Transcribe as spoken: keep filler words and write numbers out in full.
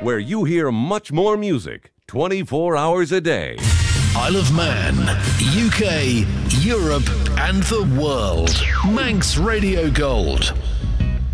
where you hear much more music twenty-four hours a day. Isle of Man, U K, Europe, and the world. Manx Radio Gold.